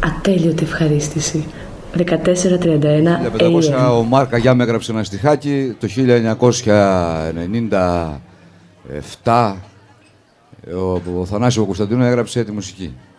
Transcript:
ατέλειωτη ευχαρίστηση. 14:31 1500 ο Μάρκα Γιάμ έγραψε ένα στιχάκι. Το 1997 ο Θανάσης Κωνσταντίνου έγραψε τη μουσική.